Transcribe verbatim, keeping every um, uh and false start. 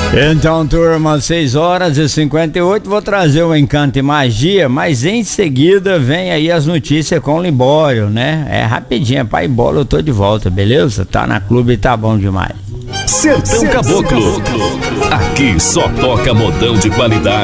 Então, turma, seis horas e cinquenta e oito, vou trazer o Encanto e Magia, mas em seguida vem aí as notícias com o Libório, né? É rapidinho, é pai bola, eu tô de volta, beleza? Tá na clube e tá bom demais. Sertão Caboclo, aqui só toca modão de qualidade.